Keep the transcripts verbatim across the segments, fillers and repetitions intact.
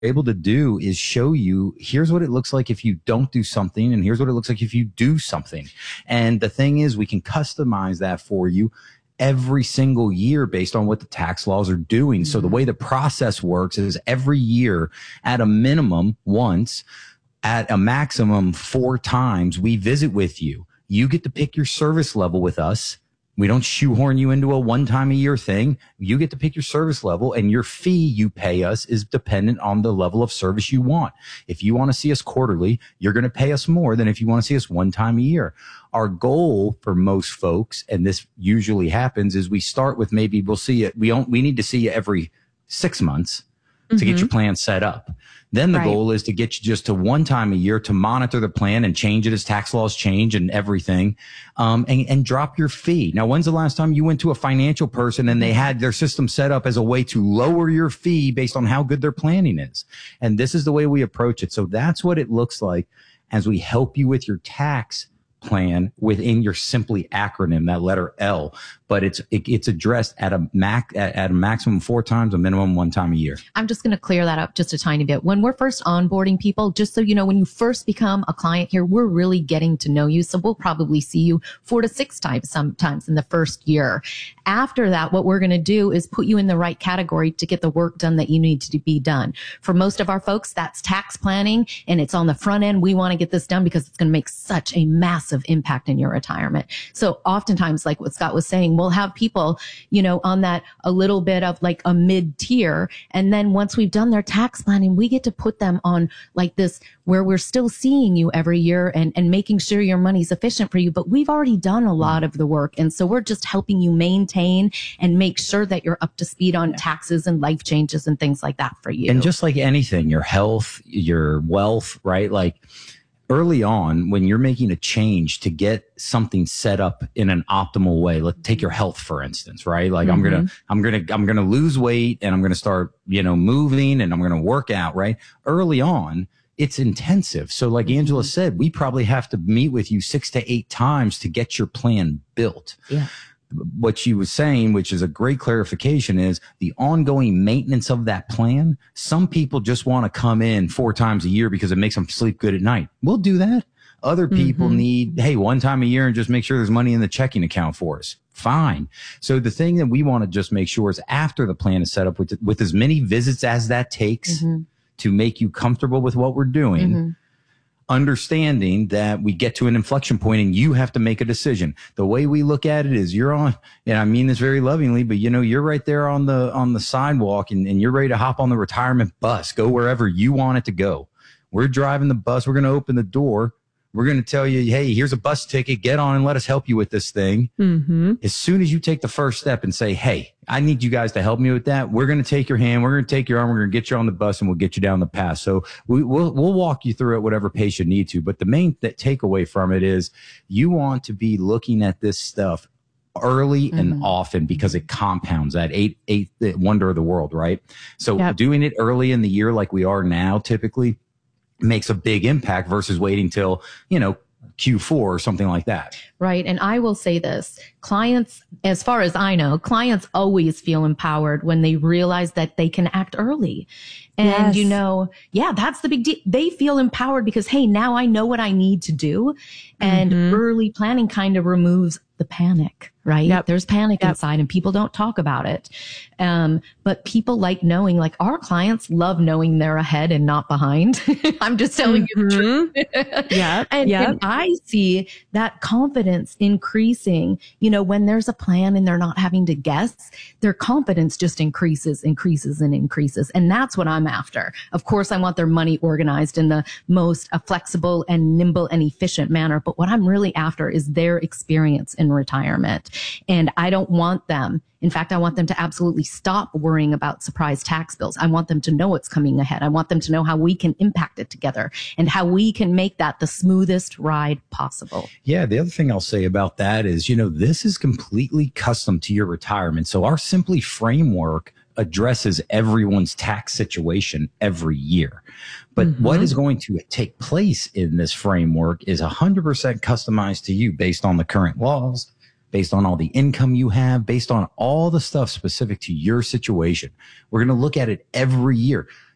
able to do is show you, here's what it looks like if you don't do something, and here's what it looks like if you do something. And the thing is, we can customize that for you every single year based on what the tax laws are doing. Mm-hmm. So the way the process works is every year at a minimum once, at a maximum four times, we visit with you. You get to pick your service level with us. We don't shoehorn you into a one time a year thing. You get to pick your service level, and your fee you pay us is dependent on the level of service you want. If you want to see us quarterly, you're going to pay us more than if you want to see us one time a year. Our goal for most folks, and this usually happens, is we start with maybe we'll see it. We don't, we need to see you every six months to mm-hmm. get your plan set up. Then the right. goal is to get you just to one time a year to monitor the plan and change it as tax laws change and everything, um, and, and drop your fee. Now, when's the last time you went to a financial person and they had their system set up as a way to lower your fee based on how good their planning is? And this is the way we approach it. So that's what it looks like as we help you with your tax plan within your Simply acronym, that letter L, but it's it, it's addressed at a max at, at a maximum four times, a minimum one time a year. I'm just going to clear that up just a tiny bit. When we're first onboarding people, just so you know, when you first become a client here, we're really getting to know you. So we'll probably see you four to six times sometimes in the first year. After that, what we're going to do is put you in the right category to get the work done that you need to be done. For most of our folks, that's tax planning, and it's on the front end. We want to get this done because it's going to make such a massive impact in your retirement. So oftentimes, like what Scott was saying, we'll have people, you know, on that a little bit of like a mid tier. And then once we've done their tax planning, we get to put them on like this where we're still seeing you every year and, and making sure your money's efficient for you. But we've already done a lot of the work. And so we're just helping you maintain and make sure that you're up to speed on taxes and life changes and things like that for you. And just like anything, your health, your wealth, right? Like, early on, when you're making a change to get something set up in an optimal way, let's take your health, for instance, right? Like mm-hmm. I'm going to, I'm going to, I'm going to lose weight and I'm going to start, you know, moving and I'm going to work out, right? Early on, it's intensive. So like mm-hmm. Angela said, we probably have to meet with you six to eight times to get your plan built. Yeah. What she was saying, which is a great clarification, is the ongoing maintenance of that plan. Some people just want to come in four times a year because it makes them sleep good at night. We'll do that. Other people mm-hmm. need, hey, one time a year and just make sure there's money in the checking account for us. Fine. So the thing that we want to just make sure is after the plan is set up with, with as many visits as that takes mm-hmm. to make you comfortable with what we're doing. Mm-hmm. Understanding that we get to an inflection point and you have to make a decision. The way we look at it is you're on, and I mean this very lovingly, but you know, you're right there on the, on the sidewalk and, and you're ready to hop on the retirement bus, go wherever you want it to go. We're driving the bus. We're going to open the door. We're going to tell you, hey, here's a bus ticket. Get on and let us help you with this thing. Mm-hmm. As soon as you take the first step and say, hey, I need you guys to help me with that, we're going to take your hand. We're going to take your arm. We're going to get you on the bus and we'll get you down the path. So we, we'll, we'll walk you through it, whatever pace you need to. But the main th- takeaway from it is you want to be looking at this stuff early and mm-hmm. often because it compounds that eight, eight wonder of the world, right? So yep. doing it early in the year like we are now typically makes a big impact versus waiting till, you know, Q four or something like that. Right. And I will say this, clients, as far as I know, clients always feel empowered when they realize that they can act early. And, yes. you know, yeah, that's the big deal. They feel empowered because, hey, now I know what I need to do. And mm-hmm. early planning kind of removes the panic, right? Yep. There's panic yep. inside and people don't talk about it. Um, but people like knowing, like our clients love knowing they're ahead and not behind. I'm just telling mm-hmm. you the truth. yeah. And, yep. and I see that confidence increasing, you know, when there's a plan and they're not having to guess, their confidence just increases, increases and increases. And that's what I'm after. Of course, I want their money organized in the most uh, flexible and nimble and efficient manner. But what I'm really after is their experience in retirement. And I don't want them, in fact, I want them to absolutely stop worrying about surprise tax bills. I want them to know what's coming ahead. I want them to know how we can impact it together and how we can make that the smoothest ride possible. Yeah. The other thing I'll say about that is, you know, this is completely custom to your retirement. So our Simply framework addresses everyone's tax situation every year. But mm-hmm. what is going to take place in this framework is one hundred percent customized to you based on the current laws, based on all the income you have, based on all the stuff specific to your situation. We're going to look at it every year.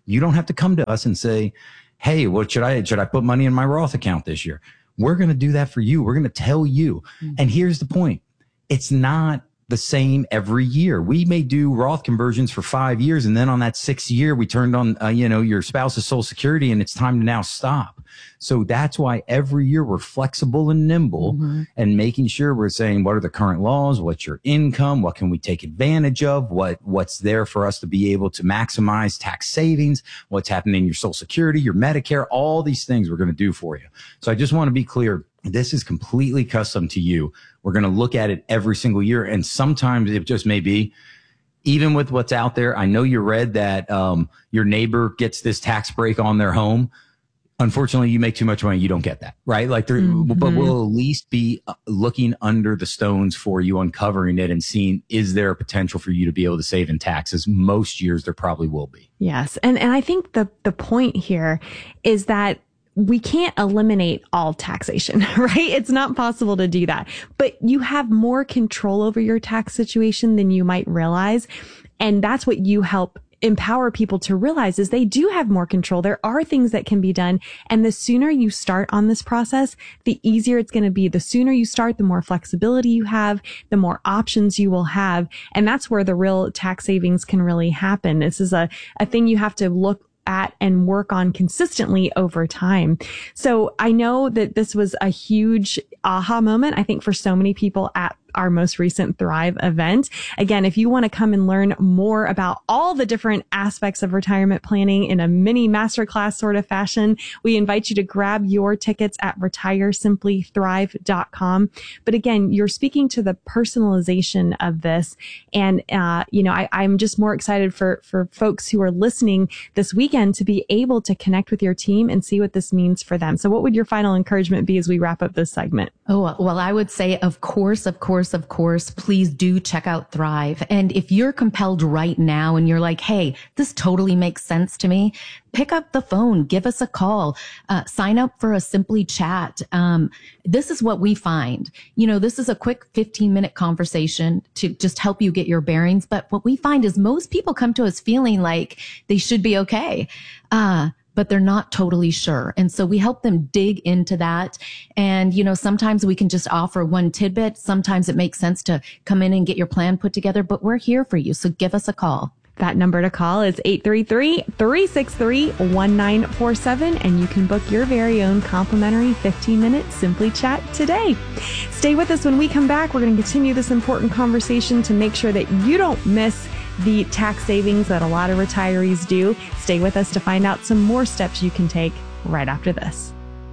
You don't have to come to us and say, hey, what should I, should I put money in my Roth account this year? We're going to do that for you. We're going to tell you. Mm-hmm. And here's the point. It's not the same every year. We may do Roth conversions for five years. And then on that sixth year, we turned on, uh, you know, your spouse's Social Security and it's time to now stop. So that's why every year we're flexible and nimble mm-hmm. and making sure we're saying, what are the current laws? What's your income? What can we take advantage of? What, what's there for us to be able to maximize tax savings? What's happening in your Social Security, your Medicare, all these things we're going to do for you. So I just want to be clear. This is completely custom to you. We're going to look at it every single year. And sometimes it just may be, even with what's out there, I know you read that um, your neighbor gets this tax break on their home. Unfortunately, you make too much money, you don't get that, right? Like, mm-hmm. but we'll at least be looking under the stones for you, uncovering it and seeing, is there a potential for you to be able to save in taxes? Most years there probably will be. Yes. And, and I think the, the point here is that we can't eliminate all taxation, right? It's not possible to do that, but you have more control over your tax situation than you might realize. And that's what you help empower people to realize, is they do have more control. There are things that can be done. And the sooner you start on this process, the easier it's going to be. The sooner you start, the more flexibility you have, the more options you will have. And that's where the real tax savings can really happen. This is a, a thing you have to look at and work on consistently over time. So I know that this was a huge aha moment, I think, for so many people at our most recent Thrive event. Again, if you want to come and learn more about all the different aspects of retirement planning in a mini masterclass sort of fashion, we invite you to grab your tickets at retire simply thrive dot com. But again, you're speaking to the personalization of this. And, uh, you know, I, I'm just more excited for, for folks who are listening this weekend to be able to connect with your team and see what this means for them. So what would your final encouragement be as we wrap up this segment? Oh, well, I would say, of course, of course, of course, please do check out Thrive. And if you're compelled right now and you're like, hey, this totally makes sense to me, pick up the phone, give us a call, uh, sign up for a Simply Chat. Um, this is what we find. You know, this is a quick fifteen minute conversation to just help you get your bearings. But what we find is most people come to us feeling like they should be okay. Uh, but they're not totally sure. And so we help them dig into that. And, you know, sometimes we can just offer one tidbit. Sometimes it makes sense to come in and get your plan put together, but we're here for you. So give us a call. That number to call is eight three three, three six three, one nine four seven, and you can book your very own complimentary fifteen minute Simply Chat today. Stay with us when we come back. We're going to continue this important conversation to make sure that you don't miss the tax savings that a lot of retirees do. Stay with us to find out some more steps you can take right after this.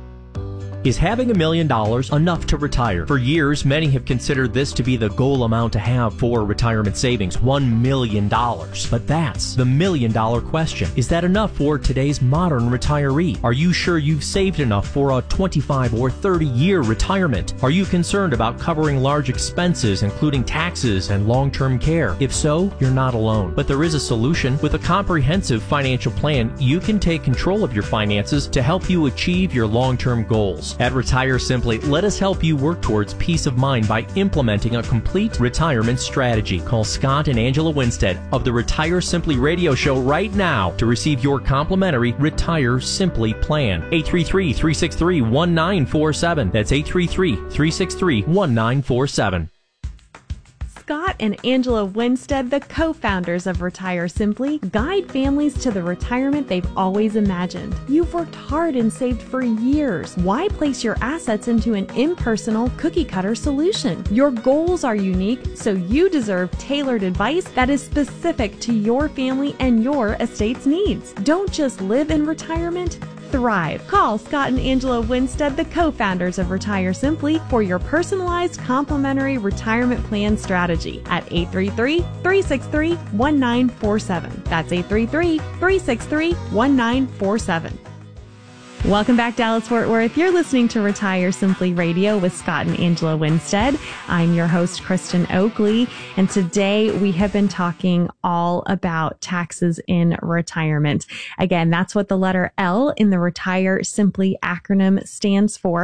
Is having a million dollars enough to retire? For years, many have considered this to be the goal amount to have for retirement savings, one million dollars. But that's the million dollar question. Is that enough for today's modern retiree? Are you sure you've saved enough for a twenty-five or thirty year retirement? Are you concerned about covering large expenses, including taxes and long-term care? If so, you're not alone. But there is a solution. With a comprehensive financial plan, you can take control of your finances to help you achieve your long-term goals. At Retire Simply, let us help you work towards peace of mind by implementing a complete retirement strategy. Call Scott and Angela Winstead of the Retire Simply radio show right now to receive your complimentary Retire Simply plan. eight three three, three six three, one nine four seven. That's eight three three, three six three, one nine four seven. Scott and Angela Winstead, the co-founders of Retire Simply, guide families to the retirement they've always imagined. You've worked hard and saved for years. Why place your assets into an impersonal, cookie-cutter solution? Your goals are unique, so you deserve tailored advice that is specific to your family and your estate's needs. Don't just live in retirement, thrive. Call Scott and Angela Winstead, the co-founders of Retire Simply, for your personalized complimentary retirement plan strategy at eight three three, three six three, one nine four seven. That's eight three three, three six three, one nine four seven. Welcome back, Dallas Fort Worth. You're listening to Retire Simply Radio with Scott and Angela Winstead. I'm your host, Kristen Oakley, and today we have been talking all about taxes in retirement. Again, that's what the letter L in the Retire Simply acronym stands for.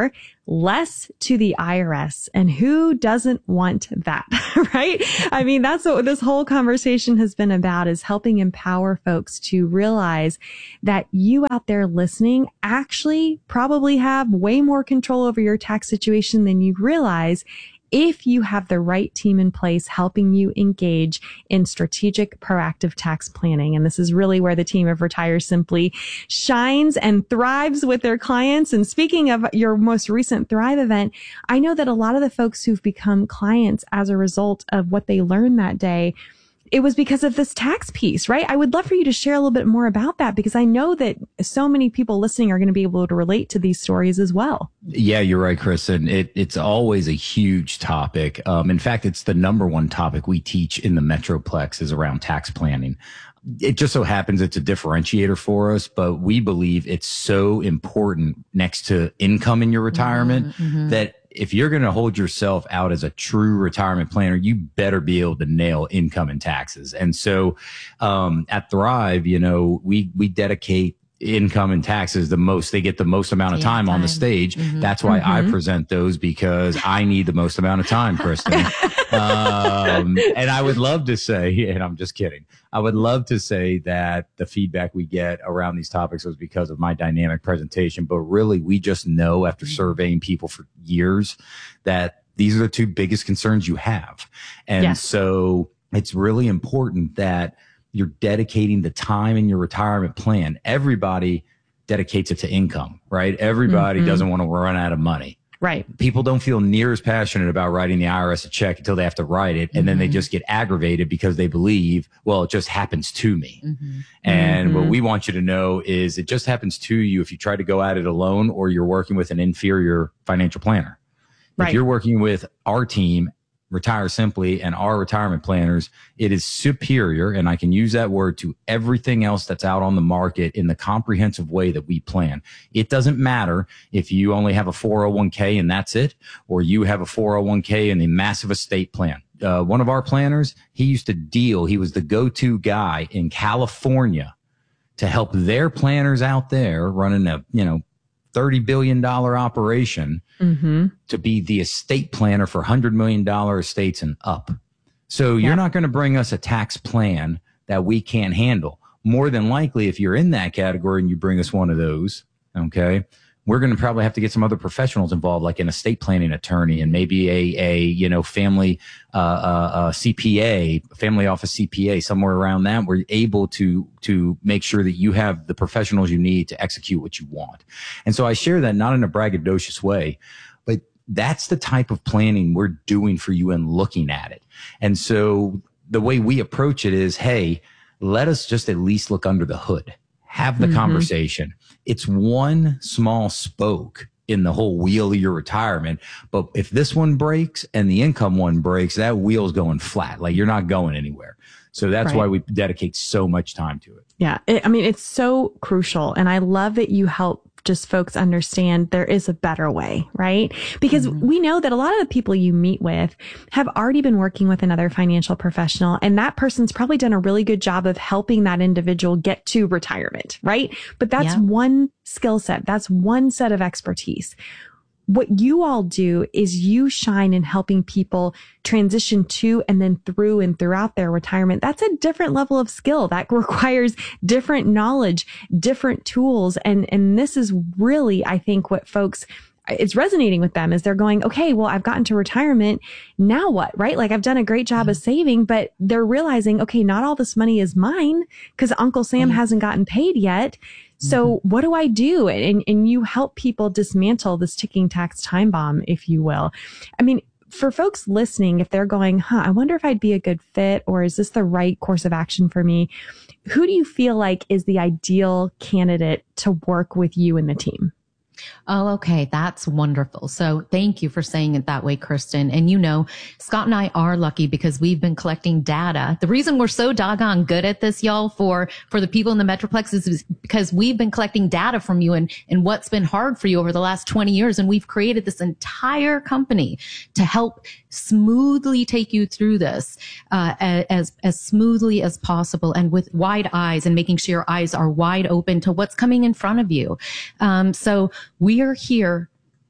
less to the I R S. And who doesn't want that, right? I mean, that's what this whole conversation has been about, is helping empower folks to realize that you out there listening actually probably have way more control over your tax situation than you realize, if you have the right team in place helping you engage in strategic, proactive tax planning. And this is really where the team of Retire Simply shines and thrives with their clients. And speaking of your most recent Thrive event, I know that a lot of the folks who've become clients as a result of what they learned that day, it was because of this tax piece, right? I would love for you to share a little bit more about that, because I know that so many people listening are going to be able to relate to these stories as well. Yeah, you're right, Kristen. It, it's always a huge topic. Um, in fact, it's the number one topic we teach in the Metroplex is around tax planning. It just so happens it's a differentiator for us, but we believe it's so important next to income in your retirement mm-hmm. that if you're going to hold yourself out as a true retirement planner, you better be able to nail income and taxes. And so, um, at Thrive, you know, we, we dedicate income and taxes the most. They get the most amount of time, time. on the stage. Mm-hmm. That's why mm-hmm. I present those, because I need the most amount of time, Kristen. um, and I would love to say, and I'm just kidding, I would love to say that the feedback we get around these topics was because of my dynamic presentation. But really, we just know after mm-hmm. surveying people for years that these are the two biggest concerns you have. And yes. so it's really important that you're dedicating the time in your retirement plan. Everybody dedicates it to income, right? Everybody mm-hmm. doesn't want to run out of money. Right. People don't feel near as passionate about writing the I R S a check until they have to write it. And mm-hmm. then they just get aggravated because they believe, well, it just happens to me. Mm-hmm. And mm-hmm. what we want you to know is it just happens to you if you try to go at it alone or you're working with an inferior financial planner. Right. If you're working with our team, Retire Simply, and our retirement planners, it is superior, and I can use that word, to everything else that's out on the market in the comprehensive way that we plan. It doesn't matter if you only have a four oh one k and that's it, or you have a four oh one k and a massive estate plan. Uh, one of our planners, he used to deal, he was the go-to guy in California to help their planners out there running a, you know, thirty billion dollars operation mm-hmm. to be the estate planner for one hundred million dollars estates and up. So yeah. you're not going to bring us a tax plan that we can't handle. More than likely, if you're in that category and you bring us one of those, okay, we're going to probably have to get some other professionals involved, like an estate planning attorney and maybe a, a you know, family uh, uh, uh, C P A, family office C P A, somewhere around that. We're able to to make sure that you have the professionals you need to execute what you want. And so I share that not in a braggadocious way, but that's the type of planning we're doing for you and looking at it. And so the way we approach it is, hey, let us just at least look under the hood. Have the mm-hmm. conversation. It's one small spoke in the whole wheel of your retirement. But if this one breaks and the income one breaks, that wheel's going flat. Like, you're not going anywhere. So that's right. why we dedicate so much time to it. Yeah. It, I mean, it's so crucial. And I love that you help just folks understand there is a better way, right? Because mm-hmm. we know that a lot of the people you meet with have already been working with another financial professional, and that person's probably done a really good job of helping that individual get to retirement, right? But that's yeah. one skill set. That's one set of expertise. What you all do is you shine in helping people transition to and then through and throughout their retirement. That's a different level of skill that requires different knowledge, different tools. And, and this is really, I think, what folks, it's resonating with them, is they're going, okay, well, I've gotten to retirement. Now what, right? Like, I've done a great job mm-hmm. of saving, but they're realizing, okay, not all this money is mine because Uncle Sam mm-hmm. hasn't gotten paid yet. So mm-hmm. what do I do? And, and you help people dismantle this ticking tax time bomb, if you will. I mean, for folks listening, if they're going, huh, I wonder if I'd be a good fit, or is this the right course of action for me? Who do you feel like is the ideal candidate to work with you and the team? Oh, okay. That's wonderful. So thank you for saying it that way, Kristen. And you know, Scott and I are lucky because we've been collecting data. The reason we're so doggone good at this, y'all, for, for the people in the Metroplex is because we've been collecting data from you and, and what's been hard for you over the last twenty years. And we've created this entire company to help smoothly take you through this, uh, as, as smoothly as possible and with wide eyes, and making sure your eyes are wide open to what's coming in front of you. Um, so we are here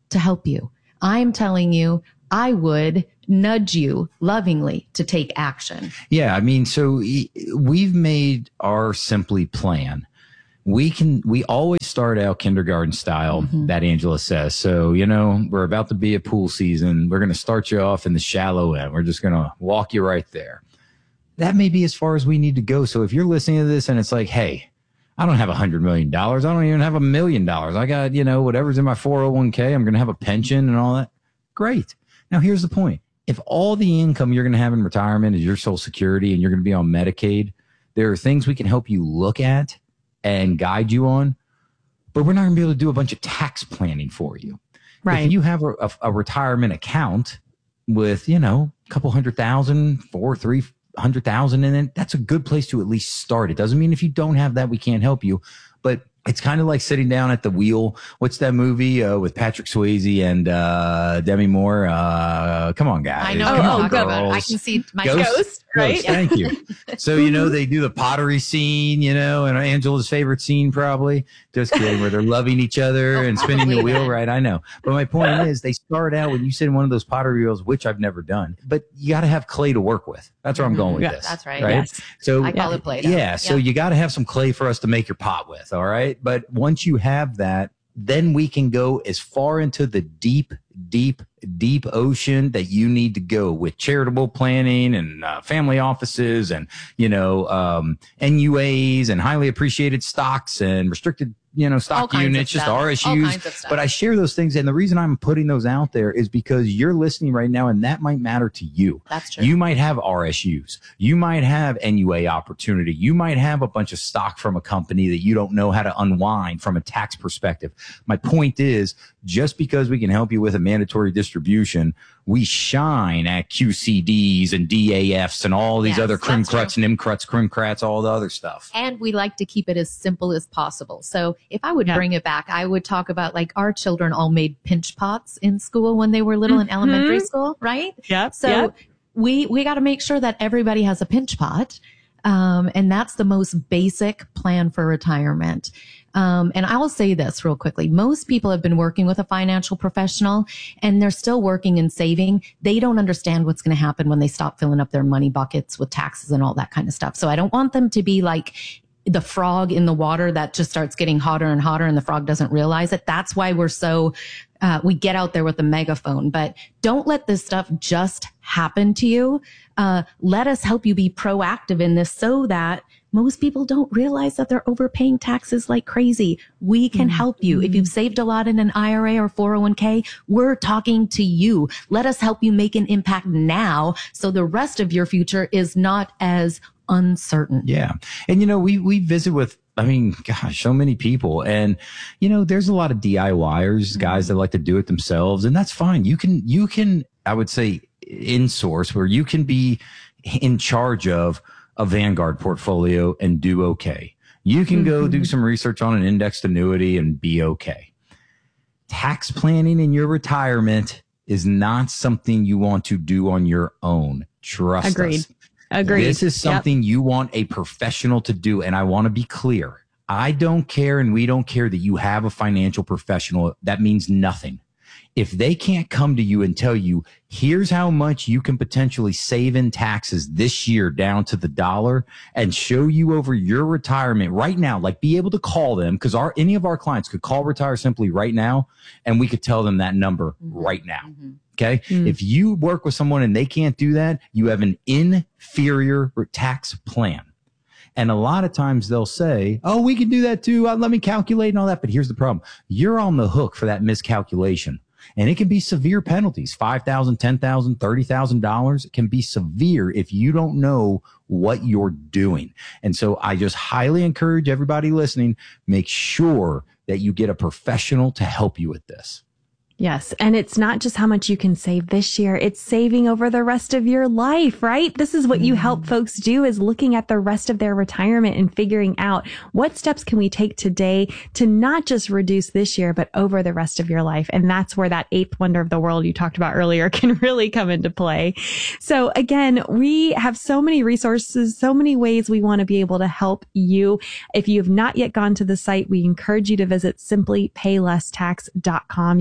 to help you. I'm telling you, I would nudge you lovingly to take action. Yeah. I mean, so we've made our Simply plan. We can, we always start out kindergarten style, mm-hmm. that Angela says. So, you know, we're about to be at pool season. We're going to start you off in the shallow end. We're just going to walk you right there. That may be as far as we need to go. So if you're listening to this and it's like, hey, I don't have a hundred million dollars. I don't even have a million dollars. I got, you know, whatever's in my four oh one k. I'm going to have a pension and all that. Great. Now, here's the point. If all the income you're going to have in retirement is your Social Security and you're going to be on Medicaid, there are things we can help you look at and guide you on, but we're not going to be able to do a bunch of tax planning for you. Right. If you have a, a, a retirement account with, you know, a couple hundred thousand, four, three hundred thousand in it, that's a good place to at least start. It doesn't mean if you don't have that, we can't help you, but it's kind of like sitting down at the wheel. What's that movie uh, with Patrick Swayze and uh, Demi Moore? Uh, come on, guys. I know. Come Oh, on, good. girls. I can see my Ghost, ghost, right? Ghost, thank you. So, you know, they do the pottery scene, you know, and Angela's favorite scene probably. Just kidding, where they're loving each other Oh, and spinning the wheel, that. right? I know. But my point is, they start out when you sit in one of those pottery wheels, which I've never done, but you got to have clay to work with. That's where I'm going with Yeah, this. that's right. Right. Yes. So I call it Play-Doh. Yeah. So Yep. you got to have some clay for us to make your pot with. All right. But once you have that, then we can go as far into the deep, deep, deep ocean that you need to go with charitable planning and uh, family offices and, you know, um, N U As and highly appreciated stocks and restricted, you know, stock units, just R S Us. All kinds of stuff. But I share those things. And the reason I'm putting those out there is because you're listening right now and that might matter to you. That's true. You might have R S Us. You might have N U A opportunity. You might have a bunch of stock from a company that you don't know how to unwind from a tax perspective. My point is, just because we can help you with a mandatory distribution, we shine at Q C Ds and D A Fs and all these Yes, other crim that's true. cruts, nim cruts, crim crats, all the other stuff. And we like to keep it as simple as possible. So if I would Yeah. bring it back, I would talk about like our children all made pinch pots in school when they were little in Mhm. elementary school, right? Yep. So yep. we, we got to make sure that everybody has a pinch pot. Um, and that's the most basic plan for retirement. Um, and I'll say this real quickly. Most people have been working with a financial professional and they're still working and saving. They don't understand what's going to happen when they stop filling up their money buckets with taxes and all that kind of stuff. So I don't want them to be like the frog in the water that just starts getting hotter and hotter and the frog doesn't realize it. That's why we're so, uh, we get out there with the megaphone, but don't let this stuff just happen to you. Uh, let us help you be proactive in this so that most people don't realize that they're overpaying taxes like crazy. We can help you. If you've saved a lot in an I R A or four oh one k, we're talking to you. Let us help you make an impact now so the rest of your future is not as uncertain. Yeah. And, you know, we, we visit with, I mean, gosh, so many people. And, you know, there's a lot of DIYers, guys that like to do it themselves. And that's fine. You can, you can, I would say, in-source where you can be in charge of a Vanguard portfolio and do okay. You can go Mm-hmm. do some research on an indexed annuity and be okay. Tax planning in your retirement is not something you want to do on your own. Trust Agreed. us. Agreed. This is something you want a professional to do. And I want to be clear. I don't care and we don't care that you have a financial professional. That means nothing. If they can't come to you and tell you, here's how much you can potentially save in taxes this year down to the dollar and show you over your retirement right now, like be able to call them because our, any of our clients could call Retire Simply right now and we could tell them that number right now. Mm-hmm. Okay. Mm. If you work with someone and they can't do that, you have an inferior tax plan. And a lot of times they'll say, oh, we can do that too. Uh, let me calculate and all that. But here's the problem. You're on the hook for that miscalculation. And it can be severe penalties, five thousand dollars, ten thousand dollars, thirty thousand dollars. It can be severe if you don't know what you're doing. And so I just highly encourage everybody listening, make sure that you get a professional to help you with this. Yes. And it's not just how much you can save this year. It's saving over the rest of your life, right? This is what you help folks do, is looking at the rest of their retirement and figuring out what steps can we take today to not just reduce this year, but over the rest of your life. And that's where that eighth wonder of the world you talked about earlier can really come into play. So again, we have so many resources, so many ways we want to be able to help you. If you have not yet gone to the site, we encourage you to visit simply pay less tax dot com. You can access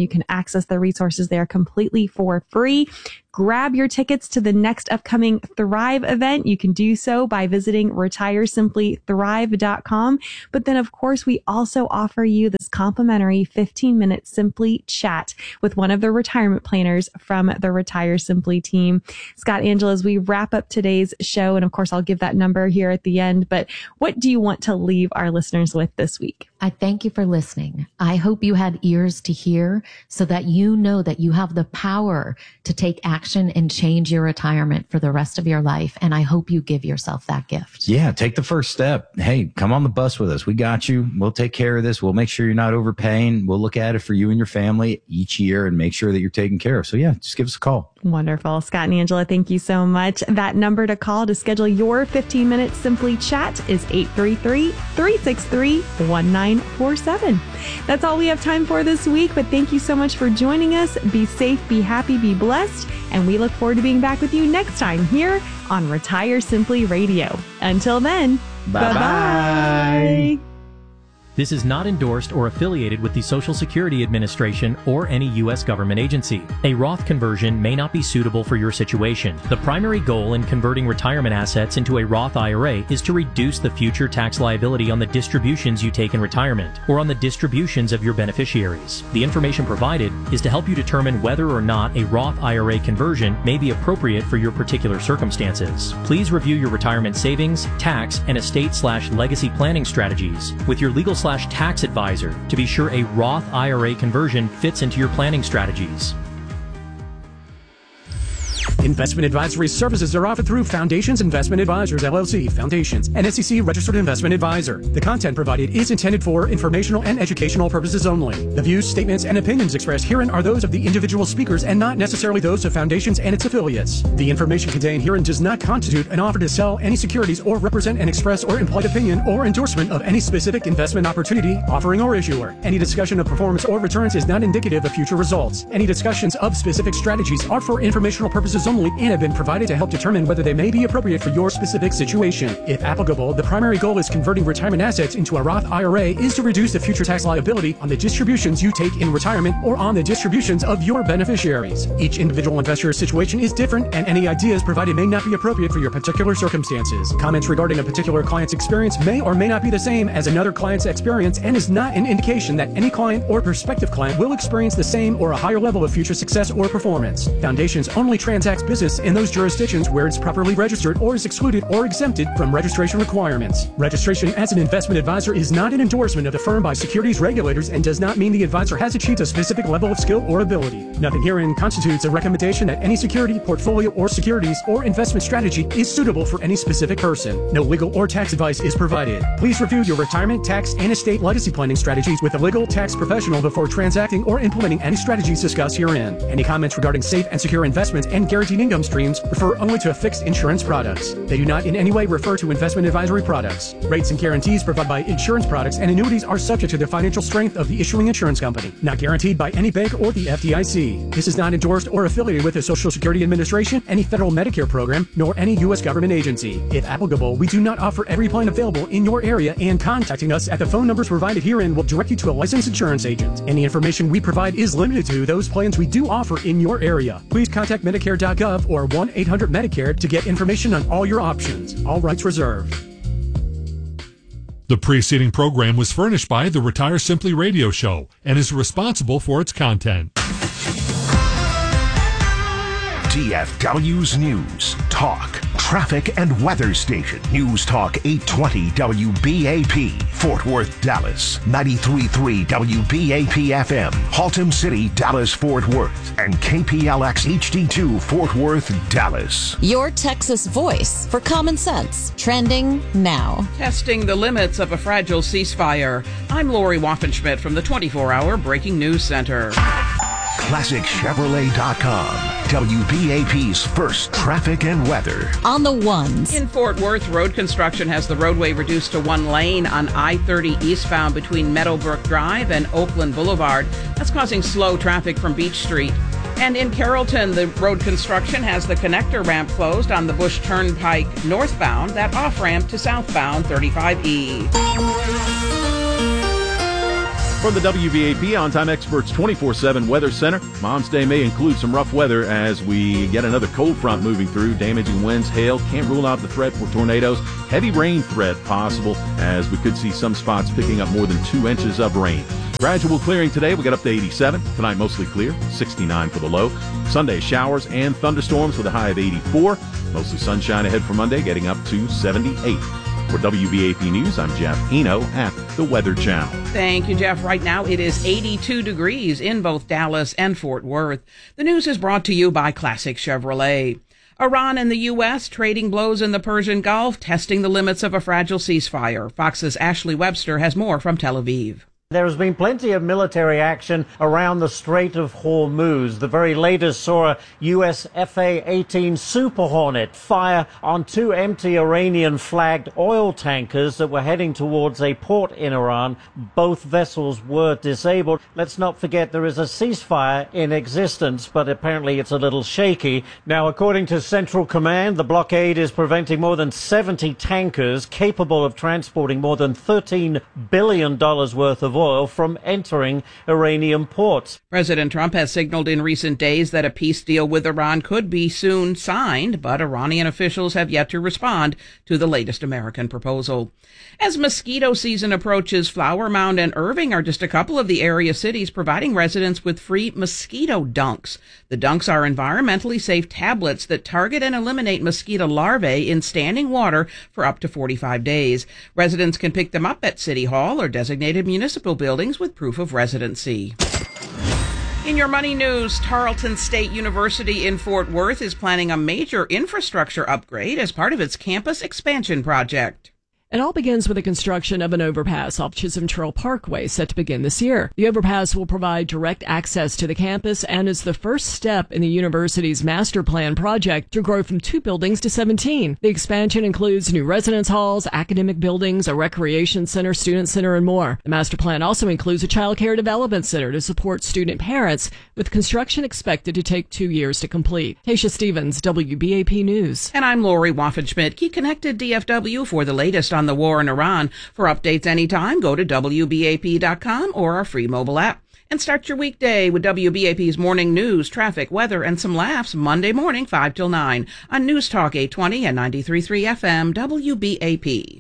access the resources there completely for free. Grab your tickets to the next upcoming Thrive event. You can do so by visiting retire simply thrive dot com. But then, of course, we also offer you this complimentary fifteen minute Simply chat with one of the retirement planners from the Retire Simply team. Scott, Angela, as we wrap up today's show, and of course, I'll give that number here at the end, but what do you want to leave our listeners with this week? I thank you for listening. I hope you had ears to hear so that you know that you have the power to take action and change your retirement for the rest of your life. And I hope you give yourself that gift. Yeah, take the first step. Hey, come on the bus with us. We got you. We'll take care of this. We'll make sure you're not overpaying. We'll look at it for you and your family each year and make sure that you're taken care of. So yeah, just give us a call. Wonderful. Scott and Angela, thank you so much. That number to call to schedule your fifteen minute Simply chat is eight three three, three six three, one nine four seven. That's all we have time for this week, but thank you so much for joining us. Be safe, be happy, be blessed, and we look forward to being back with you next time here on Retire Simply Radio. Until then, bye-bye. Bye-bye. This is not endorsed or affiliated with the Social Security Administration or any U S government agency. A Roth conversion may not be suitable for your situation. The primary goal in converting retirement assets into a Roth I R A is to reduce the future tax liability on the distributions you take in retirement or on the distributions of your beneficiaries. The information provided is to help you determine whether or not a Roth I R A conversion may be appropriate for your particular circumstances. Please review your retirement savings, tax, and estate slash legacy planning strategies with your legal slash tax advisor to be sure a Roth I R A conversion fits into your planning strategies. Investment advisory services are offered through Foundations Investment Advisors, L L C, Foundations, an S E C registered investment advisor. The content provided is intended for informational and educational purposes only. The views, statements, and opinions expressed herein are those of the individual speakers and not necessarily those of Foundations and its affiliates. The information contained herein does not constitute an offer to sell any securities or represent an express or implied opinion or endorsement of any specific investment opportunity, offering, or issuer. Any discussion of performance or returns is not indicative of future results. Any discussions of specific strategies are for informational purposes only and have been provided to help determine whether they may be appropriate for your specific situation. If applicable, the primary goal is converting retirement assets into a Roth I R A is to reduce the future tax liability on the distributions you take in retirement or on the distributions of your beneficiaries. Each individual investor's situation is different, and any ideas provided may not be appropriate for your particular circumstances. Comments regarding a particular client's experience may or may not be the same as another client's experience and is not an indication that any client or prospective client will experience the same or a higher level of future success or performance. Foundations only transacts business in those jurisdictions where it's properly registered or is excluded or exempted from registration requirements. Registration as an investment advisor is not an endorsement of the firm by securities regulators and does not mean the advisor has achieved a specific level of skill or ability. Nothing herein constitutes a recommendation that any security, portfolio, or securities or investment strategy is suitable for any specific person. No legal or tax advice is provided. Please review your retirement, tax, and estate legacy planning strategies with a legal tax professional before transacting or implementing any strategies discussed herein. Any comments regarding safe and secure investments and guaranteed income streams refer only to fixed insurance products. They do not in any way refer to investment advisory products. Rates and guarantees provided by insurance products and annuities are subject to the financial strength of the issuing insurance company, not guaranteed by any bank or the F D I C. This is not endorsed or affiliated with the Social Security Administration, any federal Medicare program, nor any U S government agency. If applicable, we do not offer every plan available in your area, and contacting us at the phone numbers provided herein will direct you to a licensed insurance agent. Any information we provide is limited to those plans we do offer in your area. Please contact Medicare dot gov or one eight hundred Medicare to get information on all your options. All rights reserved. The preceding program was furnished by the Retire Simply Radio Show and is responsible for its content. D F W's News, Talk, Traffic and Weather Station. News Talk eight twenty W B A P, Fort Worth, Dallas. ninety-three point three W B A P F M, Haltom City, Dallas, Fort Worth. And K P L X H D two, Fort Worth, Dallas. Your Texas voice for common sense. Trending now. Testing the limits of a fragile ceasefire. I'm Lori Waffenschmidt from the twenty-four hour Breaking News Center. Classic Chevrolet dot com, W B A P's first traffic and weather. On the ones. In Fort Worth, road construction has the roadway reduced to one lane on I thirty eastbound between Meadowbrook Drive and Oakland Boulevard. That's causing slow traffic from Beach Street. And in Carrollton, the road construction has the connector ramp closed on the Bush Turnpike northbound, that off-ramp to southbound thirty-five E. From the W B A P On-Time Experts twenty-four seven Weather Center, Mom's Day may include some rough weather as we get another cold front moving through, damaging winds, hail. Can't rule out the threat for tornadoes. Heavy rain threat possible as we could see some spots picking up more than two inches of rain. Gradual clearing today. We got up to eighty-seven. Tonight mostly clear, sixty-nine for the low. Sunday showers and thunderstorms with a high of eighty-four. Mostly sunshine ahead for Monday, getting up to seventy-eight. For W B A P News, I'm Jeff Eno at the Weather Channel. Thank you, Jeff. Right now it is eighty-two degrees in both Dallas and Fort Worth. The news is brought to you by Classic Chevrolet. Iran and the U S trading blows in the Persian Gulf, testing the limits of a fragile ceasefire. Fox's Ashley Webster has more from Tel Aviv. There has been plenty of military action around the Strait of Hormuz. The very latest saw a U S F A eighteen Super Hornet fire on two empty Iranian-flagged oil tankers that were heading towards a port in Iran. Both vessels were disabled. Let's not forget there is a ceasefire in existence, but apparently it's a little shaky. Now, according to Central Command, the blockade is preventing more than seventy tankers capable of transporting more than thirteen billion dollars worth of oil from entering Iranian ports. President Trump has signaled in recent days that a peace deal with Iran could be soon signed, but Iranian officials have yet to respond to the latest American proposal. As mosquito season approaches, Flower Mound and Irving are just a couple of the area cities providing residents with free mosquito dunks. The dunks are environmentally safe tablets that target and eliminate mosquito larvae in standing water for up to forty-five days. Residents can pick them up at City Hall or designated municipal buildings with proof of residency. In your money news, Tarleton State University in Fort Worth is planning a major infrastructure upgrade as part of its campus expansion project. It all begins with the construction of an overpass off Chisholm Trail Parkway set to begin this year. The overpass will provide direct access to the campus and is the first step in the university's master plan project to grow from two buildings to seventeen. The expansion includes new residence halls, academic buildings, a recreation center, student center, and more. The master plan also includes a child care development center to support student parents, with construction expected to take two years to complete. Tasha Stevens, W B A P News. And I'm Lori Waffen-Schmidt. Keep connected D F W for the latest on the war in Iran. For updates anytime, go to W B A P dot com or our free mobile app. And start your weekday with W B A P's morning news, traffic, weather, and some laughs Monday morning, five till nine on News Talk eight twenty and ninety-three point three F M W B A P.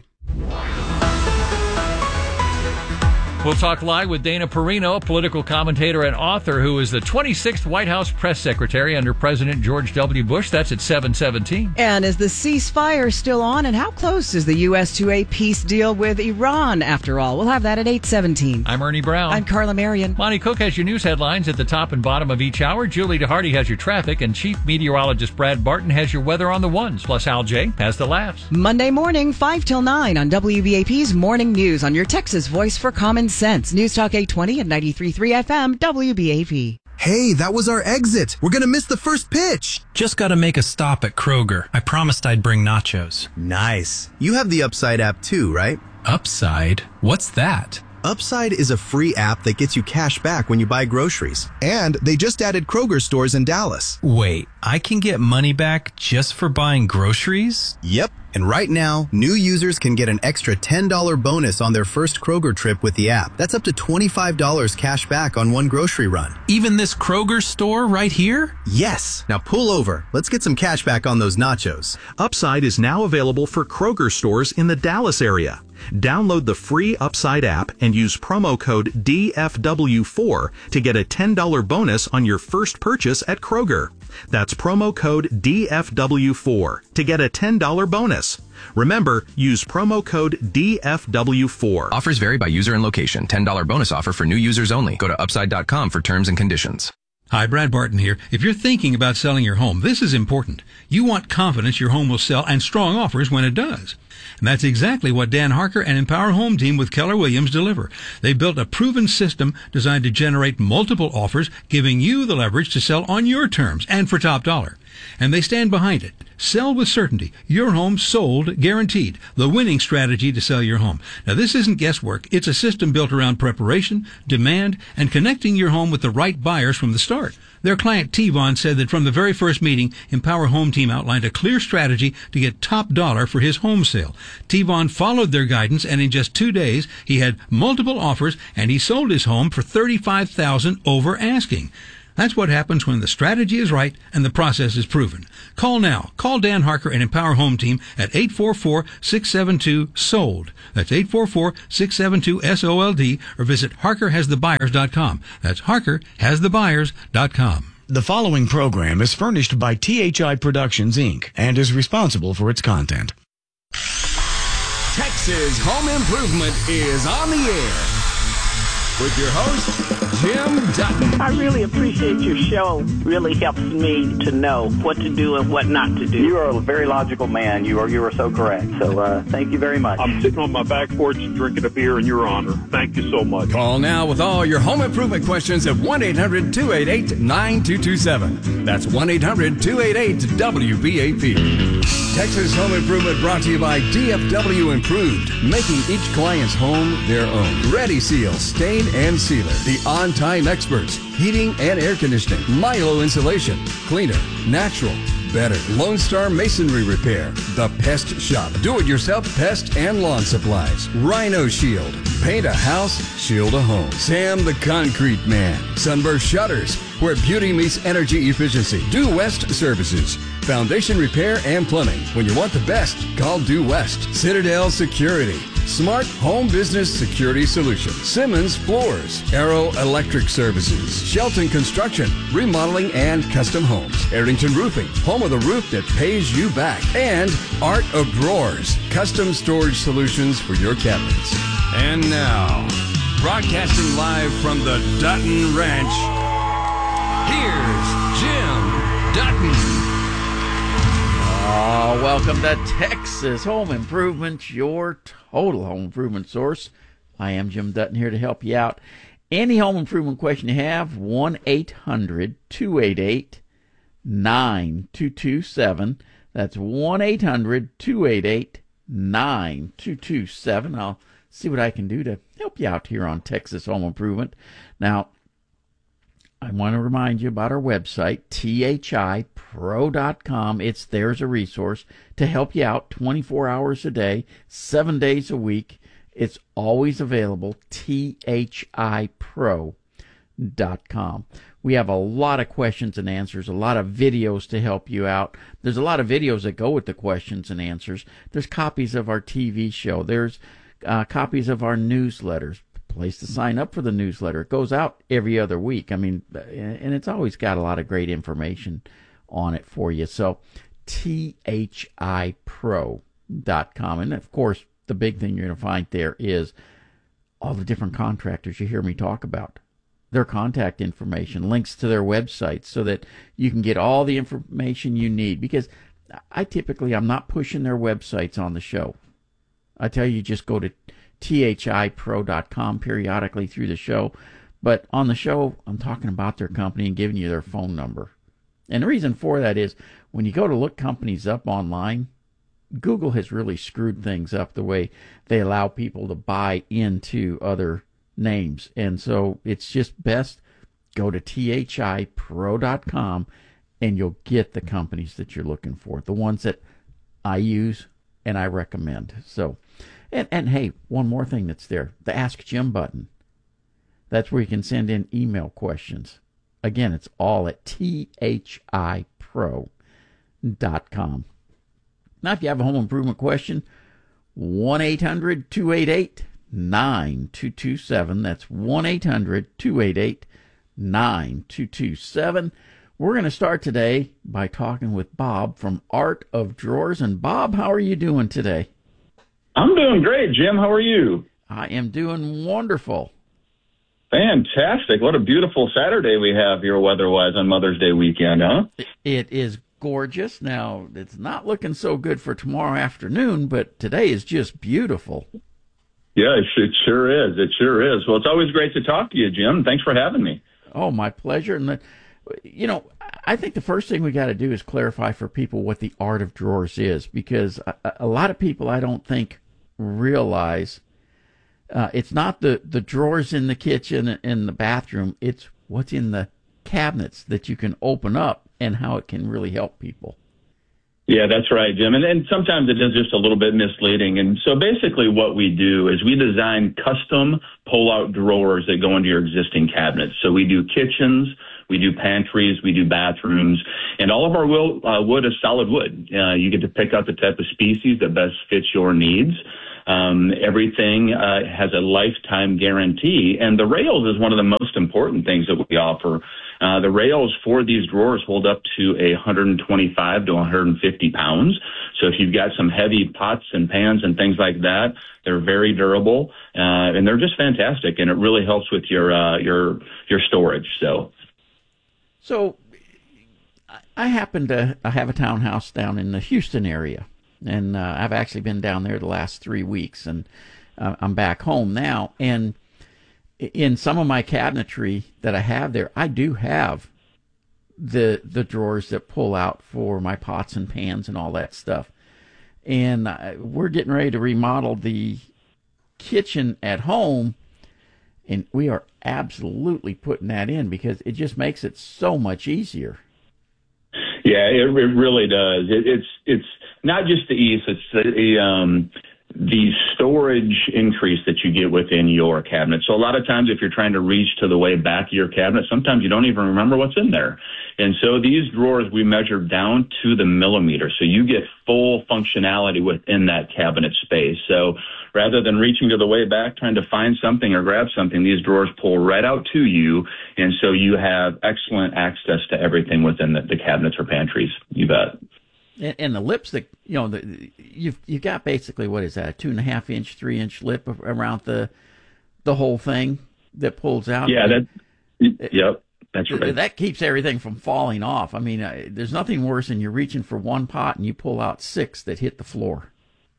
We'll talk live with Dana Perino, a political commentator and author who is the twenty-sixth White House press secretary under President George W. Bush. That's at seven seventeen. And is the ceasefire still on? And how close is the U S to a peace deal with Iran, after all? We'll have that at eight seventeen. I'm Ernie Brown. I'm Carla Marion. Monty Cook has your news headlines at the top and bottom of each hour. Julie DeHardy has your traffic. And Chief Meteorologist Brad Barton has your weather on the ones. Plus Al J has the laughs. Monday morning, five till nine on W B A P's Morning News on your Texas voice for common sense. News Talk eight twenty and ninety-three point three F M W B A P. Hey, that was our exit. We're going to miss the first pitch. Just got to make a stop at Kroger. I promised I'd bring nachos. Nice. You have the Upside app too, right? Upside? What's that? Upside is a free app that gets you cash back when you buy groceries. And they just added Kroger stores in Dallas. Wait, I can get money back just for buying groceries? Yep. And right now, new users can get an extra ten dollars bonus on their first Kroger trip with the app. That's up to twenty-five dollars cash back on one grocery run. Even this Kroger store right here? Yes. Now pull over. Let's get some cash back on those nachos. Upside is now available for Kroger stores in the Dallas area. Download the free Upside app and use promo code D F W four to get a ten dollars bonus on your first purchase at Kroger. That's promo code D F W four to get a ten dollars bonus. Remember, use promo code D F W four. Offers vary by user and location. ten dollars bonus offer for new users only. Go to upside dot com for terms and conditions. Hi, Brad Barton here. If you're thinking about selling your home, this is important. You want confidence your home will sell and strong offers when it does. And that's exactly what Dan Harker and Empower Home Team with Keller Williams deliver. They built a proven system designed to generate multiple offers, giving you the leverage to sell on your terms and for top dollar. And they stand behind it. Sell with certainty. Your home sold guaranteed. The winning strategy to sell your home. Now, this isn't guesswork. It's a system built around preparation, demand, and connecting your home with the right buyers from the start. Their client T-Von said that from the very first meeting, Empower Home Team outlined a clear strategy to get top dollar for his home sale. T-Von followed their guidance, and in just two days, he had multiple offers, and he sold his home for thirty-five thousand dollars over asking. That's what happens when the strategy is right and the process is proven. Call now. Call Dan Harker and Empower Home Team at eight four four, six seven two, S O L D. That's eight four four, six seven two, S O L D, or visit harker has the buyers dot com. That's harker has the buyers dot com. The following program is furnished by T H I Productions, Incorporated and is responsible for its content. Texas Home Improvement is on the air with your host, Jim Dutton. I really appreciate your show. Really helps me to know what to do and what not to do. You are a very logical man. You are you are so correct. So uh, thank you very much. I'm sitting on my back porch drinking a beer in your honor. Thank you so much. Call now with all your home improvement questions at one eight hundred, two eight eight, nine two two seven. That's one eight hundred, two eight eight, W B A P. Texas Home Improvement brought to you by D F W Improved, making each client's home their own. Ready Seal, Stain and Sealer, the on-time experts, heating and air conditioning, Milo Insulation, cleaner, natural, better. Lone Star Masonry Repair, the Pest Shop, do-it-yourself pest and lawn supplies. Rhino Shield, paint a house, shield a home. Sam the Concrete Man, Sunburst Shutters, where beauty meets energy efficiency. Due West Services, foundation repair and plumbing. When you want the best, call Due West. Citadel Security, smart home business security solutions. Simmons Floors, Arrow Electric Services, Shelton Construction, remodeling and custom homes. Arrington Roofing, home of the roof that pays you back. And Art of Drawers, custom storage solutions for your cabinets. And now, broadcasting live from the Dutton Ranch, here's Jim Dutton. Oh, welcome to Texas Home Improvement, your total home improvement source. I am Jim Dutton here to help you out. Any home improvement question you have, one eight hundred, two eight eight, nine two two seven. That's one eight hundred, two eight eight, nine two two seven. I'll see what I can do to help you out here on Texas Home Improvement. Now, I want to remind you about our website, T H I pro dot com. It's there as a resource to help you out twenty-four hours a day, seven days a week. It's always available, T H I pro dot com. We have a lot of questions and answers, a lot of videos to help you out. There's a lot of videos that go with the questions and answers. There's copies of our T V show. There's uh, copies of our newsletters. Place to sign up for the newsletter. It goes out every other week. I mean, and it's always got a lot of great information on it for you. So, T H I pro dot com. And of course, the big thing you're going to find there is all the different contractors you hear me talk about. Their contact information, links to their websites so that you can get all the information you need. Because I typically, I'm not pushing their websites on the show. I tell you, just go to T H I pro dot com periodically through the show. But on the show, I'm talking about their company and giving you their phone number. And the reason for that is when you go to look companies up online, Google has really screwed things up the way they allow people to buy into other names. And so it's just best go to T H I pro dot com and you'll get the companies that you're looking for, the ones that I use and I recommend. So, and, and hey, one more thing that's there, the Ask Jim button. That's where you can send in email questions. Again, it's all at T H I pro dot com. Now, if you have a home improvement question, one eight hundred, two eight eight, nine two two seven. That's one eight hundred, two eight eight, nine two two seven. We're going to start today by talking with Bob from Art of Drawers. And Bob, how are you doing today? I'm doing great, Jim. How are you? I am doing wonderful. Fantastic. What a beautiful Saturday we have here weather-wise on Mother's Day weekend, huh? It is gorgeous. Now, it's not looking so good for tomorrow afternoon, but today is just beautiful. Yes, it sure is. It sure is. Well, it's always great to talk to you, Jim. Thanks for having me. Oh, my pleasure. And the, you know, I think the first thing we got to do is clarify for people what the art of drawers is, because a, a lot of people I don't think realize uh, it's not the, the drawers in the kitchen and the bathroom. It's what's in the cabinets that you can open up and how it can really help people. Yeah, that's right, Jim. And, and sometimes it is just a little bit misleading. And so basically what we do is we design custom pull-out drawers that go into your existing cabinets. So we do kitchens, we do pantries, we do bathrooms, and all of our will, uh, wood is solid wood. Uh, you get to pick out the type of species that best fits your needs. Um, everything uh, has a lifetime guarantee, and the rails is one of the most important things that we offer. Uh, the rails for these drawers hold up to a one hundred twenty-five to one hundred fifty pounds. So if you've got some heavy pots and pans and things like that, they're very durable, uh, and they're just fantastic, and it really helps with your uh, your your storage. So, so I happen to have a townhouse down in the Houston area. And uh, I've actually been down there the last three weeks, and uh, I'm back home now. And in some of my cabinetry that I have there, I do have the the drawers that pull out for my pots and pans and all that stuff. And uh, we're getting ready to remodel the kitchen at home, and we are absolutely putting that in because it just makes it so much easier. Yeah, it, it really does. It, it's it's not just the ease; it's the um, the storage increase that you get within your cabinet. So a lot of times, if you're trying to reach to the way back of your cabinet, sometimes you don't even remember what's in there. And so these drawers we measure down to the millimeter, so you get full functionality within that cabinet space. So rather than reaching to the way back, trying to find something or grab something, these drawers pull right out to you, and so you have excellent access to everything within the, the cabinets or pantries. You bet. And, and the lips that, you know, the, you've you've got basically, what is that, a two and a half inch, three inch lip around the the whole thing that pulls out. Yeah, that. Yep, that's right. That keeps everything from falling off. I mean, uh, there's nothing worse than you're reaching for one pot and you pull out six that hit the floor.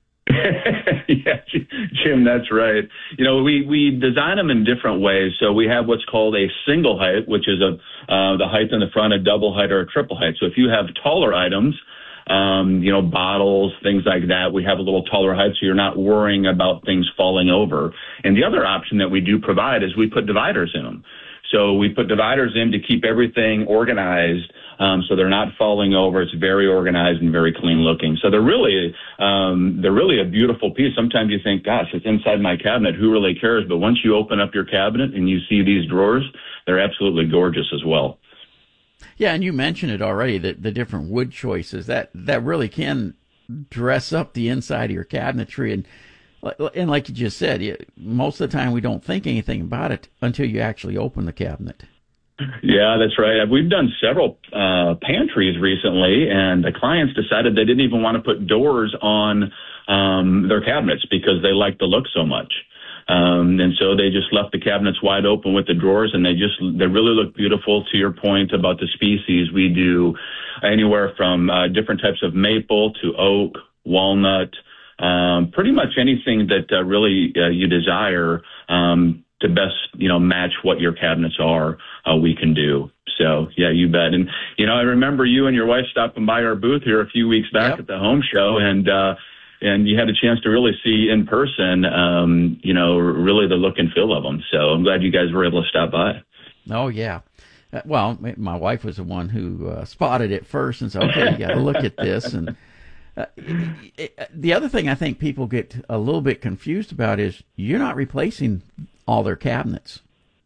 Yeah, Jim, that's right. You know, we, we design them in different ways. So we have what's called a single height, which is a uh, the height in the front, a double height, or a triple height. So if you have taller items, um, you know, bottles, things like that, we have a little taller height, so you're not worrying about things falling over. And the other option that we do provide is we put dividers in them. So we put dividers in to keep everything organized, um, so they're not falling over. It's very organized and very clean looking. So they're really, um, they're really a beautiful piece. Sometimes you think, gosh, it's inside my cabinet. Who really cares? But once you open up your cabinet and you see these drawers, they're absolutely gorgeous as well. Yeah, and you mentioned it already, that the different wood choices, that, that really can dress up the inside of your cabinetry. And And like you just said, most of the time we don't think anything about it until you actually open the cabinet. Yeah, that's right. We've done several uh, pantries recently, and the clients decided they didn't even want to put doors on um, their cabinets because they liked the look so much. Um, and so they just left the cabinets wide open with the drawers, and they just they really look beautiful. To your point about the species, we do anywhere from uh, different types of maple to oak, walnut, Um, pretty much anything that uh, really uh, you desire um, to best, you know, match what your cabinets are, uh, we can do. So, yeah, you bet. And, you know, I remember you and your wife stopping by our booth here a few weeks back yep. at the home show, and uh, and you had a chance to really see in person, um, you know, really the look and feel of them. So I'm glad you guys were able to stop by. Oh, yeah. Uh, well, my wife was the one who uh, spotted it first and said, okay, you got to look at this. And Uh, it, it, the other thing I think people get a little bit confused about is you're not replacing all their cabinets.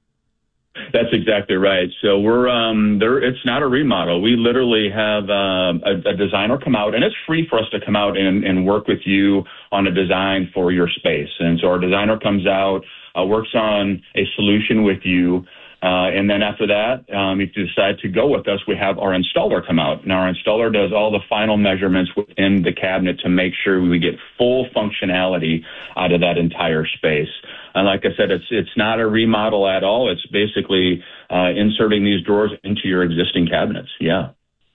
That's exactly right. So we're um, there. It's not a remodel. We literally have uh, a, a designer come out, and it's free for us to come out and, and work with you on a design for your space. And so our designer comes out, uh, works on a solution with you. Uh, and then after that, um, if you decide to go with us, we have our installer come out. And our installer does all the final measurements within the cabinet to make sure we get full functionality out of that entire space. And like I said, it's it's not a remodel at all. It's basically uh, inserting these drawers into your existing cabinets. Yeah.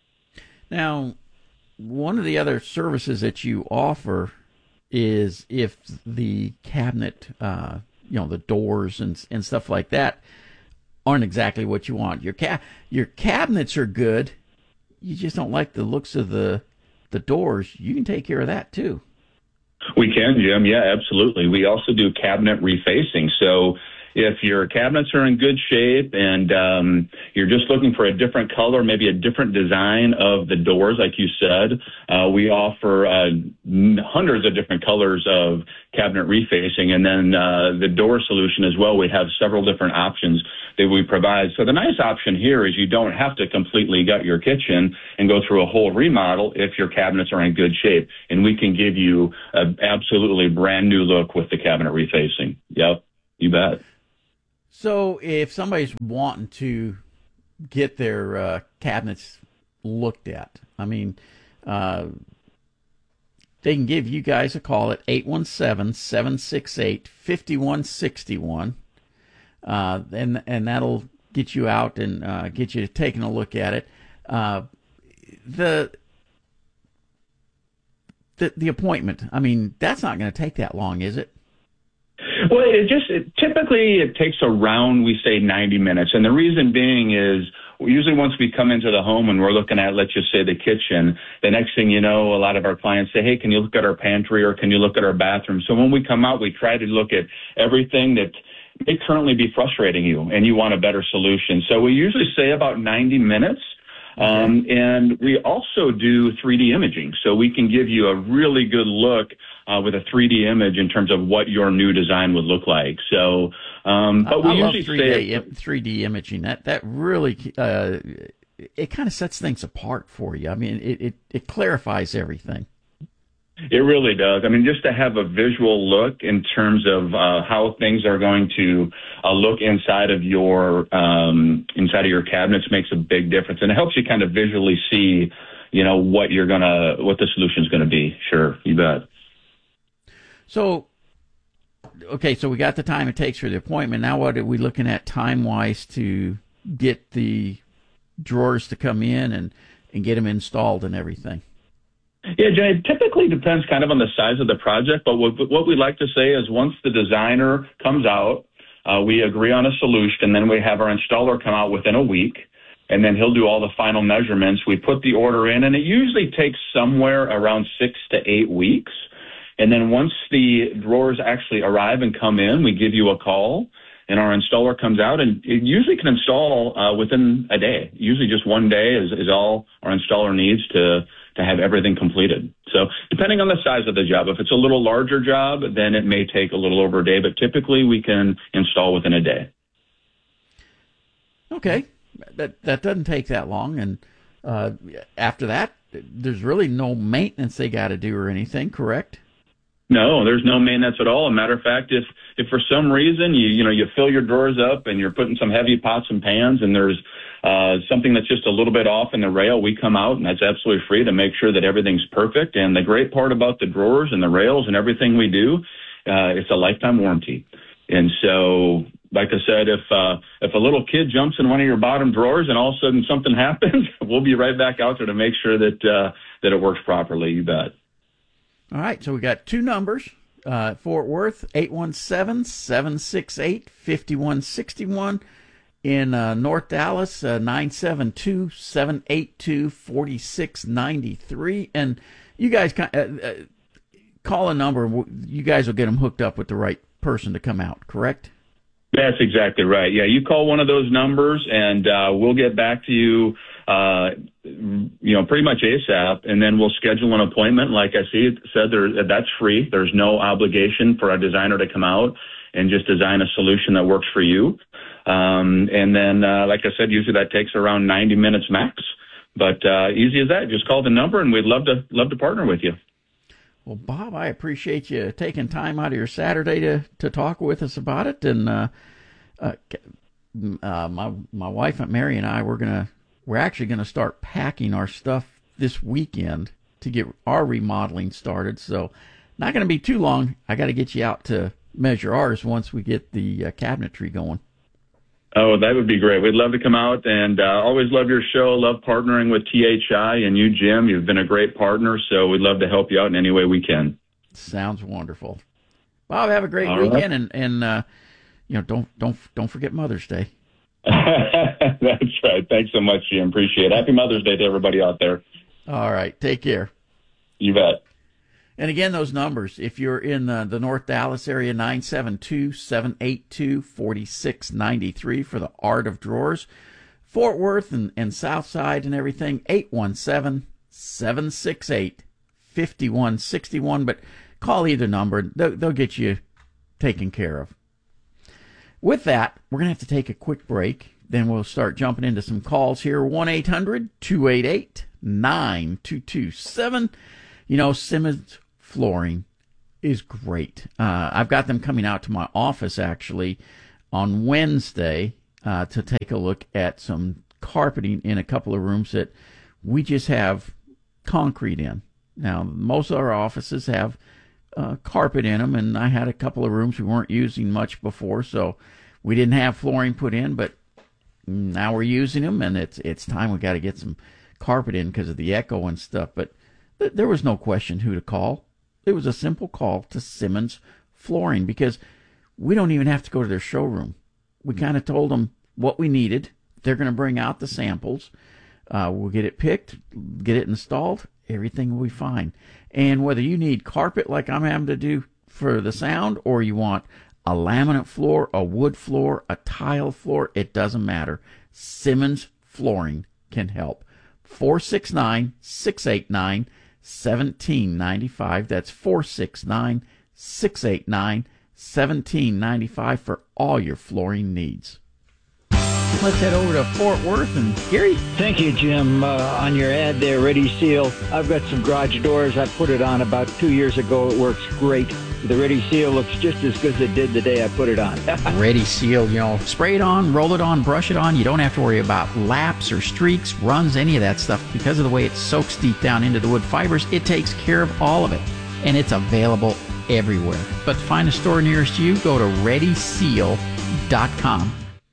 Now, one of the other services that you offer is if the cabinet, uh, you know, the doors and and stuff like that aren't exactly what you want. Your ca- your cabinets are good. You just don't like the looks of the the doors. You can take care of that too. We can, Jim. Yeah, absolutely. We also do cabinet refacing. So if your cabinets are in good shape and um, you're just looking for a different color, maybe a different design of the doors, like you said, uh, we offer uh, hundreds of different colors of cabinet refacing. And then uh, the door solution as well, we have several different options that we provide. So the nice option here is you don't have to completely gut your kitchen and go through a whole remodel if your cabinets are in good shape. And we can give you an absolutely brand new look with the cabinet refacing. Yep, you bet. So if somebody's wanting to get their uh, cabinets looked at, I mean, uh, they can give you guys a call at eight one seven, seven six eight, five one six one, uh, and, and that'll get you out and uh, get you taking a look at it. Uh, the, the the appointment, I mean, that's not going to take that long, is it? Well, it just it, typically it takes around, we say, ninety minutes. And the reason being is usually once we come into the home and we're looking at, let's just say, the kitchen, the next thing you know, a lot of our clients say, hey, can you look at our pantry or can you look at our bathroom? So when we come out, we try to look at everything that may currently be frustrating you and you want a better solution. So we usually say about ninety minutes. Um, and we also do three D imaging. So we can give you a really good look uh, with a three D image in terms of what your new design would look like. So, um, but we I usually love three D, say three D imaging. That that really uh, it kind of sets things apart for you. I mean, it, it, it clarifies everything. It really does. I mean, just to have a visual look in terms of uh, how things are going to uh, look inside of your um, inside of your cabinets makes a big difference, and it helps you kind of visually see, you know, what you're gonna, what the solution is going to be. Sure, you bet. So, okay, so we got the time it takes for the appointment. Now, what are we looking at time wise to get the drawers to come in and and get them installed and everything? Yeah, Jay, it typically depends kind of on the size of the project, but what, what we like to say is once the designer comes out, uh, we agree on a solution, then we have our installer come out within a week, and then he'll do all the final measurements. We put the order in, and it usually takes somewhere around six to eight weeks. And then once the drawers actually arrive and come in, we give you a call, and our installer comes out, and it usually can install uh, within a day. Usually just one day is, is all our installer needs to to have everything completed. So depending on the size of the job, if it's a little larger job, then it may take a little over a day, but typically we can install within a day. Okay. That that doesn't take that long. And uh, after that, there's really no maintenance they got to do or anything, correct? No, there's no maintenance at all. As a matter of fact, if if for some reason you you know you fill your drawers up and you're putting some heavy pots and pans and there's uh, something that's just a little bit off in the rail, we come out and that's absolutely free to make sure that everything's perfect. And the great part about the drawers and the rails and everything we do, uh, it's a lifetime warranty. And so, like I said, if uh, if a little kid jumps in one of your bottom drawers and all of a sudden something happens, we'll be right back out there to make sure that uh, that it works properly. You bet. All right, so we got two numbers. Uh, Fort Worth, eight one seven, seven six eight, five one six one. In uh, North Dallas, uh, nine seven two, seven eight two, four six nine three. And you guys uh, uh, call a number. You guys will get them hooked up with the right person to come out, correct? That's exactly right. Yeah, you call one of those numbers, and uh, we'll get back to you, uh, you know, pretty much ASAP, and then we'll schedule an appointment. Like I see, said, there, that's free. There's no obligation for a designer to come out and just design a solution that works for you. Um, and then, uh, like I said, usually that takes around ninety minutes max. But uh, easy as that. Just call the number, and we'd love to love to partner with you. Well, Bob, I appreciate you taking time out of your Saturday to, to talk with us about it. And uh, uh, uh, my my wife and Mary and I, we're gonna we're actually gonna start packing our stuff this weekend to get our remodeling started. So, not gonna be too long. I got to get you out to measure ours once we get the uh, cabinetry going. Oh, that would be great. We'd love to come out, and uh, always love your show. Love partnering with T H I and you, Jim. You've been a great partner, so we'd love to help you out in any way we can. Sounds wonderful. Bob, have a great All weekend, right. and and uh, you know don't don't don't forget Mother's Day. That's right. Thanks so much, Jim. Appreciate it. Happy Mother's Day to everybody out there. All right. Take care. You bet. And again, those numbers, if you're in the, the North Dallas area, nine seven two, seven eight two, four six nine three for the Art of Drawers. Fort Worth and, and South Side and everything, eight one seven, seven six eight, five one six one. But call either number. They'll, they'll get you taken care of. With that, we're going to have to take a quick break. Then we'll start jumping into some calls here. one eight hundred, two eight eight, nine two two seven. You know, Simmons Flooring is great. Uh, I've got them coming out to my office, actually, on Wednesday uh, to take a look at some carpeting in a couple of rooms that we just have concrete in. Now, most of our offices have uh, carpet in them, and I had a couple of rooms we weren't using much before, so we didn't have flooring put in, but now we're using them, and it's it's time we got to get some carpet in because of the echo and stuff. But th- there was no question who to call. It was a simple call to Simmons Flooring because we don't even have to go to their showroom. We kind of told them what we needed. They're going to bring out the samples. Uh, we'll get it picked, get it installed. Everything will be fine. And whether you need carpet like I'm having to do for the sound, or you want a laminate floor, a wood floor, a tile floor, it doesn't matter. Simmons Flooring can help. four six nine, six eight nine, one seven nine five. That's four six nine, six eight nine, one seven nine five for all your flooring needs. Let's head over to Fort Worth and Gary. Thank you, Jim. Uh, on your ad there, Ready Seal. I've got some garage doors. I put it on about two years ago. It works great. The Ready Seal looks just as good as it did the day I put it on. Ready Seal, you know, spray it on, roll it on, brush it on. You don't have to worry about laps or streaks, runs, any of that stuff. Because of the way it soaks deep down into the wood fibers, it takes care of all of it. And it's available everywhere. But to find a store nearest you, go to ready seal dot com.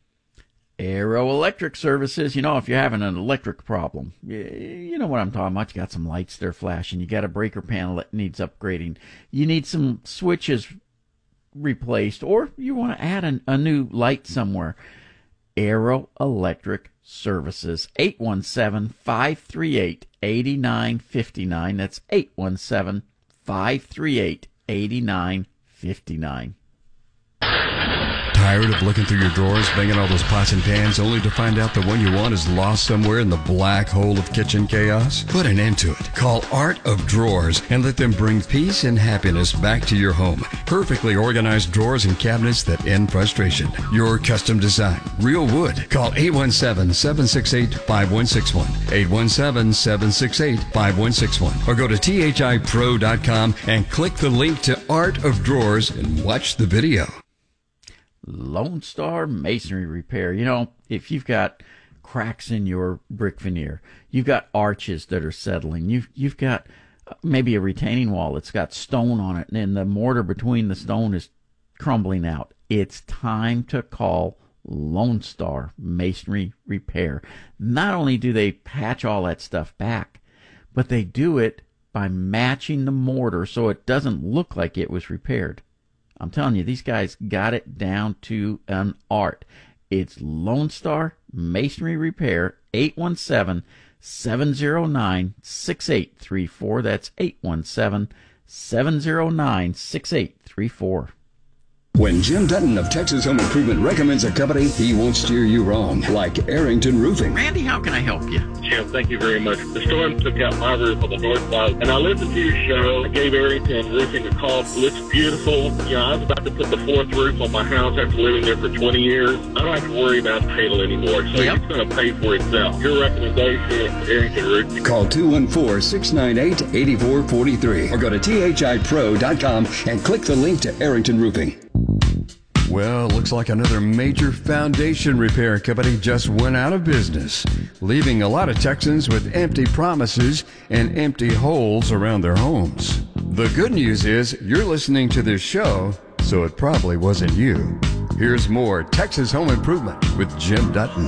Aero Electric Services, you know, if you're having an electric problem, you know what I'm talking about. You got some lights that are flashing. You got a breaker panel that needs upgrading. You need some switches replaced, or you want to add an, a new light somewhere. Aero Electric Services, eight one seven, five three eight, eight nine five nine. That's eight one seven, five three eight, eight nine five nine. Tired of looking through your drawers, banging all those pots and pans, only to find out the one you want is lost somewhere in the black hole of kitchen chaos? Put an end to it. Call Art of Drawers and let them bring peace and happiness back to your home. Perfectly organized drawers and cabinets that end frustration. Your custom design. Real wood. Call eight one seven, seven six eight, five one six one. eight one seven, seven six eight, five one six one. Or go to T H I pro dot com and click the link to Art of Drawers and watch the video. Lone Star Masonry Repair. You know, if you've got cracks in your brick veneer, you've got arches that are settling, you've you've got maybe a retaining wall that's got stone on it, and the mortar between the stone is crumbling out. It's time to call Lone Star Masonry Repair. Not only do they patch all that stuff back, but they do it by matching the mortar so it doesn't look like it was repaired. I'm telling you, these guys got it down to an art. It's Lone Star Masonry Repair, eight one seven, seven zero nine, six eight three four. That's eight one seven, seven zero nine, six eight three four. When Jim Dutton of Texas Home Improvement recommends a company, he won't steer you wrong, like Arrington Roofing. Randy, how can I help you? Jim, thank you very much. The storm took out my roof on the north side, and I listened to your show. I gave Arrington Roofing a call. It looks beautiful. You know, I was about to put the fourth roof on my house after living there for twenty years. I don't have to worry about hail anymore, so yep. It's going to pay for itself. Your recommendation, Arrington Roofing. Call two one four, six nine eight, eight four four three or go to T H I pro dot com and click the link to Arrington Roofing. Well, looks like another major foundation repair company just went out of business, leaving a lot of Texans with empty promises and empty holes around their homes. The good news is you're listening to this show, so it probably wasn't you. Here's more Texas Home Improvement with Jim Dutton.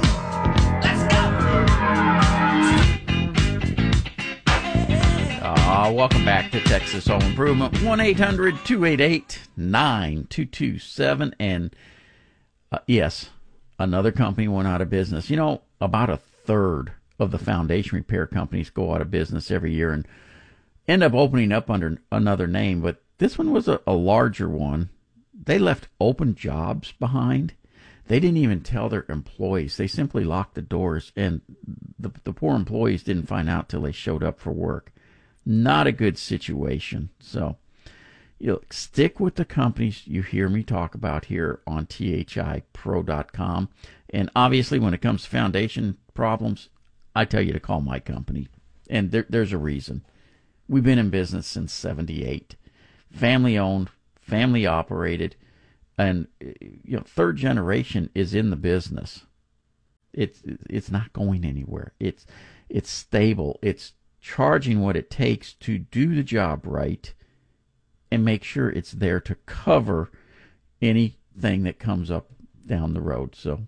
Uh, welcome back to Texas Home Improvement. one eight hundred, two eight eight, nine two two seven. And uh, yes, Another company went out of business. You know, about a third of the foundation repair companies go out of business every year and end up opening up under another name. But this one was a, a larger one. They left open jobs behind. They didn't even tell their employees. They simply locked the doors, and the, the poor employees didn't find out till they showed up for work. Not a good situation. So, you know, stick with the companies you hear me talk about here on T H I pro dot com. And obviously, when it comes to foundation problems, I tell you to call my company. And there, there's a reason. We've been in business since seventy-eight. Family owned, family operated. And, you know, third generation is in the business. It's it's not going anywhere. It's it's stable. It's charging what it takes to do the job right and make sure it's there to cover anything that comes up down the road. So,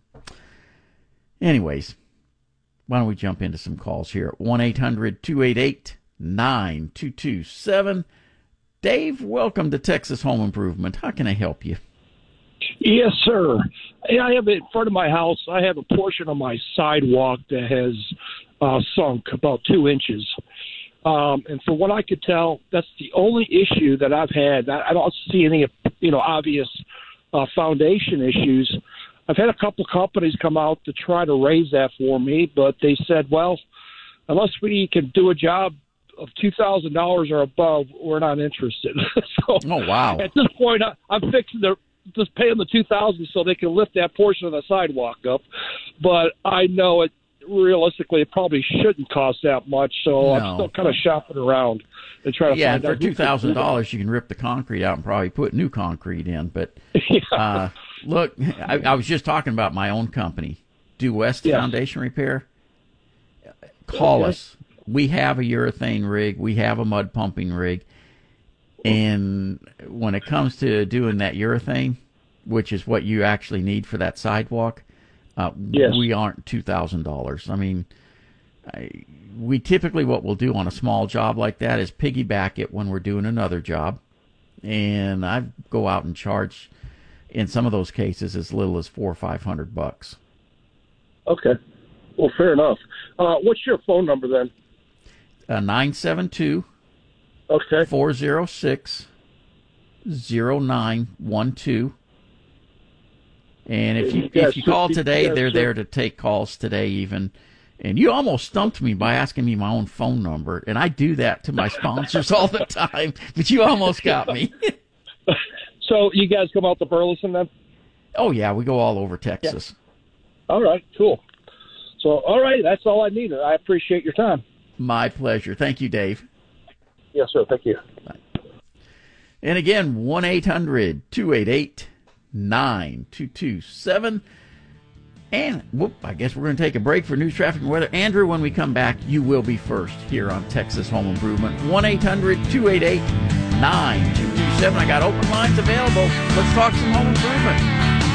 anyways, why don't we jump into some calls here? one eight hundred two eight eight nine two two seven. Dave, welcome to Texas Home Improvement. How can I help you? Yes, sir. I have in front of my house, I have a portion of my sidewalk that has uh, sunk about two inches. Um, and from what I could tell, that's the only issue that I've had. I, I don't see any, you know, obvious uh, foundation issues. I've had a couple of companies come out to try to raise that for me, but they said, well, unless we can do a job of two thousand dollars or above, we're not interested. So oh, wow. At this point, I, I'm fixing to just pay them the two thousand dollars so they can lift that portion of the sidewalk up. But I know it realistically, it probably shouldn't cost that much. So No. I'm still kind of shopping around and trying to yeah, find for out. two thousand dollars, you can rip the concrete out and probably put new concrete in. But yeah. uh, look, I, I was just talking about my own company, Due West Yeah. Foundation Repair. Call Okay. us. We have a urethane rig. We have a mud pumping rig. And when it comes to doing that urethane, which is what you actually need for that sidewalk, uh, Yes. we aren't two thousand dollars. I mean, I, we typically, what we'll do on a small job like that is piggyback it when we're doing another job. And I go out and charge, in some of those cases, as little as four or five hundred bucks. Okay. Well, fair enough. Uh, what's your phone number then? Uh, nine seven two, okay. four zero six, zero nine one two. And if you Yes, if you call sir. today, Yes, they're sir. there to take calls today even. And you almost stumped me by asking me my own phone number. And I do that to my sponsors all the time, but you almost got me. So you guys come out to Burleson then? Oh, yeah, we go all over Texas. All right, cool. So, all right, that's all I needed. I appreciate your time. My pleasure. Thank you, Dave. Yes, sir. Thank you. And again, one eight hundred two eight eight nine two two seven. And, whoop, I guess we're going to take a break for news, traffic, and weather. Andrew, when we come back, you will be first here on Texas Home Improvement. one eight hundred two eight eight nine two two seven. I got open lines available. Let's talk some home improvement.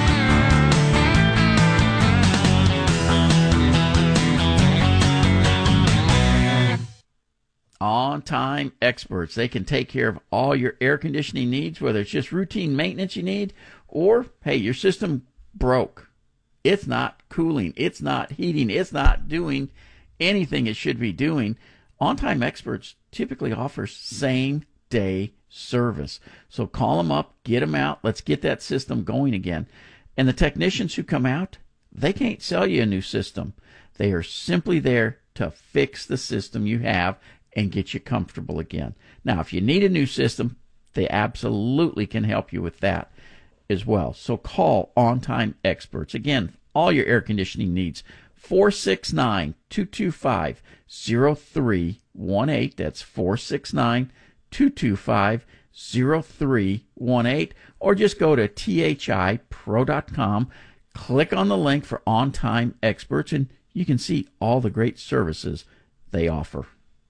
On-time experts. They can take care of all your air conditioning needs, whether it's just routine maintenance you need, or, hey, your system broke. It's not cooling. It's not heating. It's not doing anything it should be doing. On-time experts typically offer same-day service. So call them up, get them out. Let's get that system going again. And the technicians who come out, they can't sell you a new system. They are simply there to fix the system you have and get you comfortable again. Now, if you need a new system, they absolutely can help you with that as well. So call On-Time Experts. Again, all your air conditioning needs, four six nine, two two five, zero three one eight. That's four six nine, two two five, zero three one eight. Or just go to T H I pro dot com, click on the link for On-Time Experts, and you can see all the great services they offer.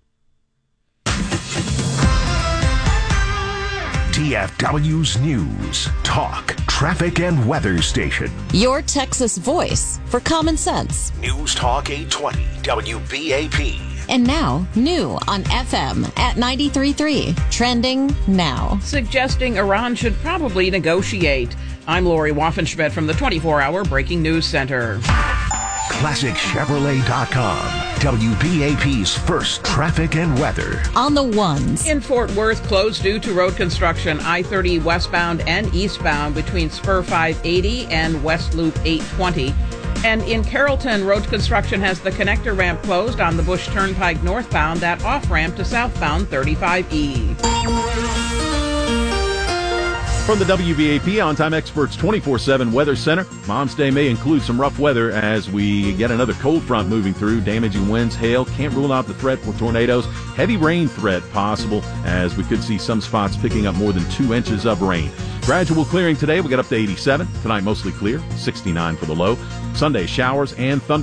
T F W's News, Talk, Traffic, and Weather Station. Your Texas voice for common sense. News Talk eight twenty W B A P. And now, new on F M at ninety-three point three. Trending now. Suggesting Iran should probably negotiate. I'm Lori Waffenschmidt from the twenty-four hour Breaking News Center. Classic Chevrolet dot com. W B A P's first traffic and weather. On the ones. In Fort Worth, closed due to road construction, I thirty westbound and eastbound between Spur five eighty and West Loop eight twenty. And in Carrollton, road construction has the connector ramp closed on the Bush Turnpike northbound, that off-ramp to southbound thirty-five E. From the W B A P On-Time Experts twenty-four seven Weather Center, Mom's Day may include some rough weather as we get another cold front moving through, damaging winds, hail. Can't rule out the threat for tornadoes. Heavy rain threat possible as we could see some spots picking up more than two inches of rain. Gradual clearing today. We get up to eighty-seven. Tonight mostly clear, sixty-nine for the low. Sunday showers and thunder.